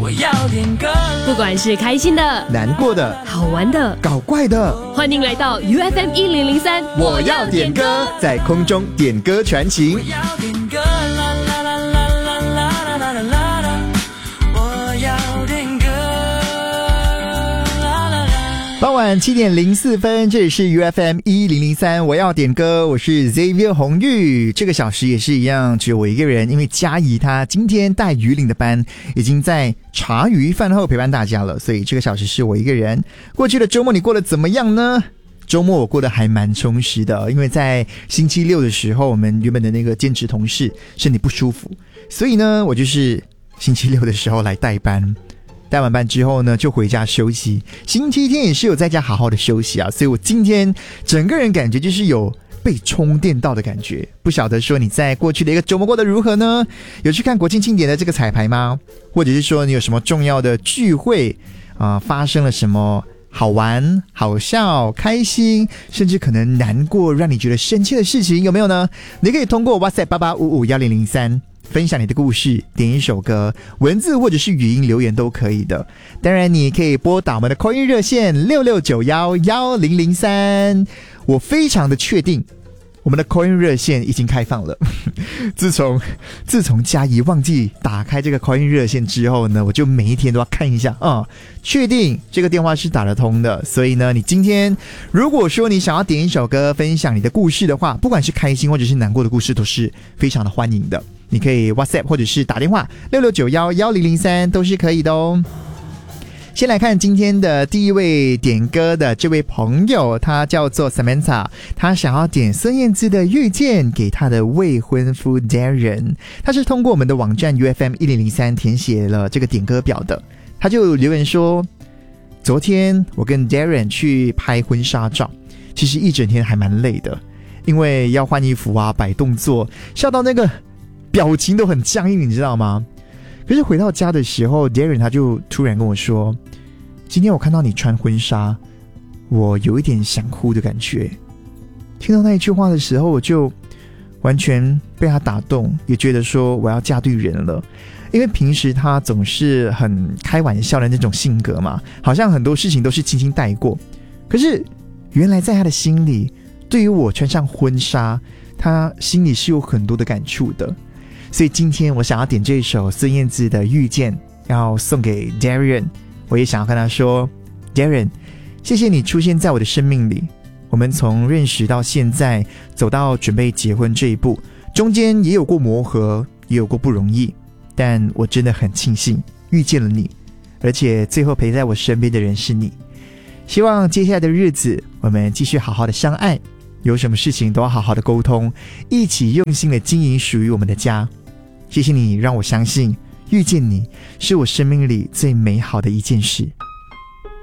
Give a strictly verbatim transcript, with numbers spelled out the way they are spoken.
我要点歌， 不管是开心的、 难过的、 好玩的、 搞怪的， 欢迎来到 U F M 一零零三， 我要点歌，在空中点歌传情。 我要点歌，啦啦啦啦啦啦啦啦啦啦，我要点歌，啦啦啦。 傍晚七点零四分，这里是 U F M 一零零三，我要点歌，我是 Xavier 红玉。这个小时也是一样，只有我一个人，因为嘉怡她今天带鱼领的班已经在茶余饭后陪伴大家了，所以这个小时是我一个人。过去的周末你过得怎么样呢？周末我过得还蛮充实的，因为在星期六的时候，我们原本的那个兼职同事身体不舒服，所以呢，我就是星期六的时候来代班。带完班之后呢，就回家休息。星期天也是有在家好好的休息啊，所以我今天整个人感觉就是有被充电到的感觉。不晓得说你在过去的一个周末过得如何呢？有去看国庆庆典的这个彩排吗？或者是说你有什么重要的聚会啊、呃，发生了什么好玩、好笑、开心，甚至可能难过，让你觉得生气的事情，有没有呢？你可以通过 WhatsApp 八八五五一零零三分享你的故事，点一首歌，文字或者是语音留言都可以的。当然你可以拨打我们的 call in 热线六六九一一零零三。我非常的确定我们的 call in 热线已经开放了。自从自从嘉怡忘记打开这个 call in 热线之后呢，我就每一天都要看一下啊、嗯，确定这个电话是打得通的。所以呢，你今天如果说你想要点一首歌分享你的故事的话，不管是开心或者是难过的故事，都是非常的欢迎的。你可以 WhatsApp 或者是打电话六六九一一零零三都是可以的哦。先来看今天的第一位点歌的这位朋友，他叫做 Samantha， 他想要点孙燕姿的《遇见》给他的未婚夫 Darren。 他是通过我们的网站 U F M 一零零三填写了这个点歌表的。他就留言说，昨天我跟 Darren 去拍婚纱照，其实一整天还蛮累的，因为要换衣服啊，摆动作，笑到那个表情都很僵硬，你知道吗？可是回到家的时候 Darren 他就突然跟我说，今天我看到你穿婚纱，我有一点想哭的感觉。听到那一句话的时候，我就完全被他打动，也觉得说我要嫁对人了。因为平时他总是很开玩笑的那种性格嘛，好像很多事情都是轻轻带过。可是原来在他的心里，对于我穿上婚纱，他心里是有很多的感触的。所以今天我想要点这首孙燕姿的《遇见》，要送给 Darren。 我也想要跟他说， Darren， 谢谢你出现在我的生命里，我们从认识到现在走到准备结婚这一步，中间也有过磨合，也有过不容易，但我真的很庆幸遇见了你，而且最后陪在我身边的人是你。希望接下来的日子我们继续好好的相爱，有什么事情都要好好的沟通，一起用心的经营属于我们的家。谢谢你让我相信遇见你是我生命里最美好的一件事。